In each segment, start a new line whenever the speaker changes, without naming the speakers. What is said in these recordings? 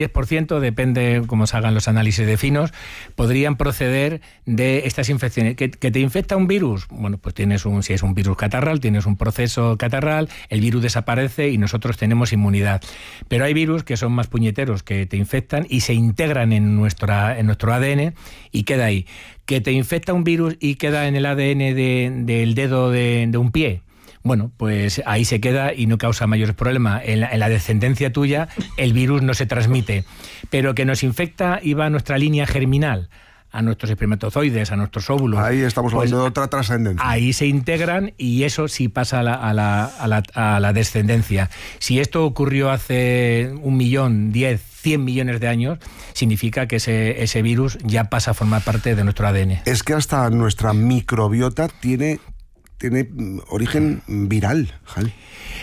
10%, depende cómo se hagan los análisis de finos, podrían proceder de estas infecciones. ¿Que te infecta un virus? Bueno, pues si es un virus catarral, tienes un proceso catarral, el virus desaparece y nosotros tenemos inmunidad. Pero hay virus que son más puñeteros, que te infectan y se integran en nuestro ADN y queda ahí. ¿Que te infecta un virus y queda en el ADN del dedo de un pie? Bueno, pues ahí se queda y no causa mayores problemas. En la descendencia tuya el virus no se transmite, pero que nos infecta y va a nuestra línea germinal, a nuestros espermatozoides, a nuestros óvulos.
Ahí estamos hablando de otra trascendencia.
Ahí se integran y eso sí pasa a la descendencia. Si esto ocurrió hace 1 millón, 10, 100 millones de años, significa que ese virus ya pasa a formar parte de nuestro ADN.
Es que hasta nuestra microbiota tiene origen viral, Javi.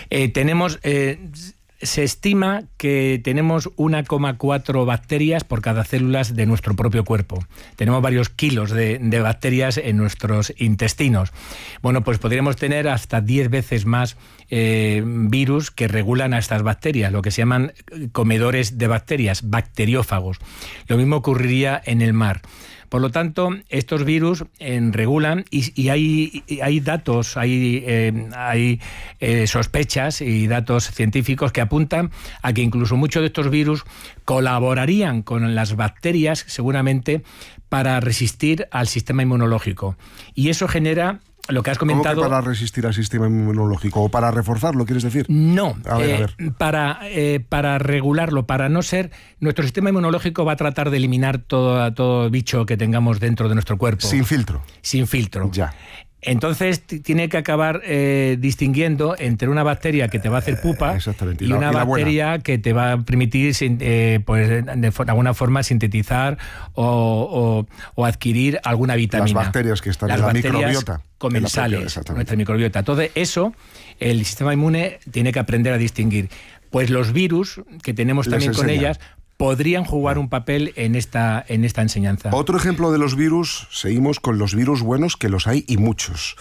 Se estima que tenemos 1,4 bacterias por cada célula de nuestro propio cuerpo. Tenemos varios kilos de bacterias en nuestros intestinos. Bueno, pues podríamos tener hasta 10 veces más virus que regulan a estas bacterias, lo que se llaman comedores de bacterias, bacteriófagos. Lo mismo ocurriría en el mar. Por lo tanto, estos virus regulan y hay datos, hay sospechas y datos científicos que apuntan a que incluso muchos de estos virus colaborarían con las bacterias, seguramente, para resistir al sistema inmunológico. Y eso genera lo que has comentado.
¿Cómo que para resistir al sistema inmunológico? ¿O para reforzarlo, quieres decir?
No,
a ver.
Para regularlo, para no ser... Nuestro sistema inmunológico va a tratar de eliminar todo bicho que tengamos dentro de nuestro cuerpo.
Sin filtro.
Sin filtro.
Ya.
Entonces tiene que acabar distinguiendo entre una bacteria que te va a hacer pupa y una bacteria que te va a permitir pues, de alguna forma sintetizar o adquirir alguna vitamina.
Las bacterias que están en la microbiota.
Comensales, nuestra microbiota. Entonces eso el sistema inmune tiene que aprender a distinguir. Pues los virus que tenemos también con ellas podrían jugar un papel en esta enseñanza.
Otro ejemplo de los virus, seguimos con los virus buenos, que los hay y muchos,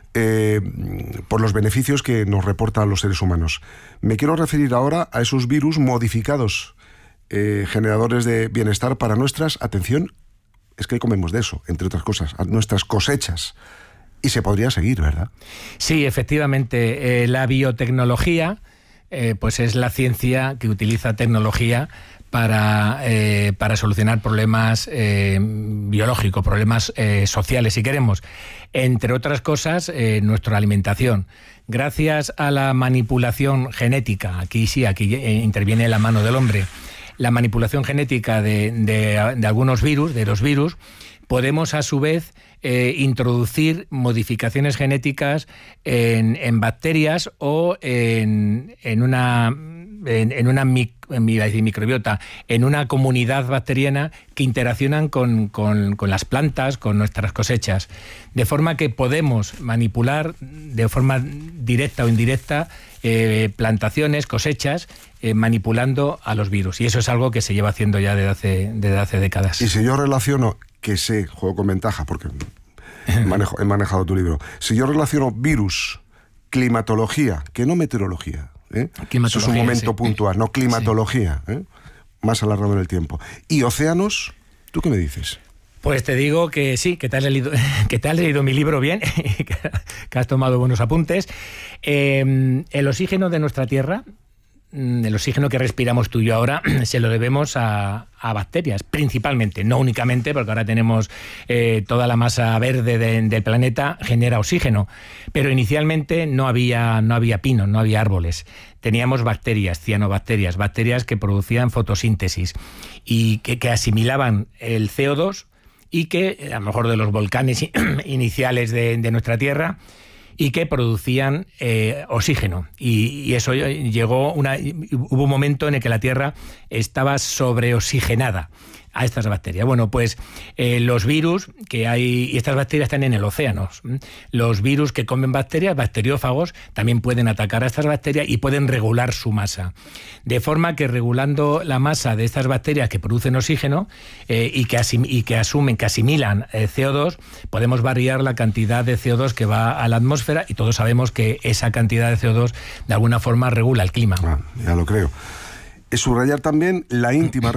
por los beneficios que nos reportan a los seres humanos. Me quiero referir ahora a esos virus modificados, generadores de bienestar para nuestras, atención, es que comemos de eso, entre otras cosas, a nuestras cosechas. Y se podría seguir, ¿verdad?
Sí, efectivamente. La biotecnología pues es la ciencia que utiliza tecnología para solucionar problemas biológicos, problemas sociales, si queremos. Entre otras cosas, nuestra alimentación. Gracias a la manipulación genética, aquí interviene la mano del hombre, la manipulación genética de algunos virus, de los virus, podemos a su vez introducir modificaciones genéticas en bacterias o en una microbiota, en una comunidad bacteriana que interaccionan con las plantas, con nuestras cosechas. De forma que podemos manipular de forma directa o indirecta plantaciones, cosechas, manipulando a los virus. Y eso es algo que se lleva haciendo ya desde hace décadas.
Y si yo relaciono, que sé, juego con ventaja, porque he manejado tu libro, si yo relaciono virus, climatología, que no meteorología, eso es un momento puntual, no climatología, más alargado en el tiempo, y océanos, ¿tú qué me dices?
Pues te digo que sí, que te has leído mi libro bien, que has tomado buenos apuntes. El oxígeno de nuestra Tierra, el oxígeno que respiramos tú y yo ahora, se lo debemos a bacterias, principalmente, no únicamente, porque ahora tenemos toda la masa verde del planeta genera oxígeno, pero inicialmente no había pinos, no había árboles. Teníamos bacterias, cianobacterias, bacterias que producían fotosíntesis y que asimilaban el CO2 y que, a lo mejor de los volcanes iniciales de nuestra Tierra, y que producían oxígeno. Y eso hubo un momento en el que la Tierra estaba sobreoxigenada a estas bacterias. Bueno, pues los virus que hay, y estas bacterias están en el océano. Los virus que comen bacterias, bacteriófagos, también pueden atacar a estas bacterias y pueden regular su masa. De forma que regulando la masa de estas bacterias que producen oxígeno y que asimilan CO2, podemos variar la cantidad de CO2 que va a la atmósfera, y todos sabemos que esa cantidad de CO2 de alguna forma regula el clima.
Ya lo creo. Subrayar también la íntima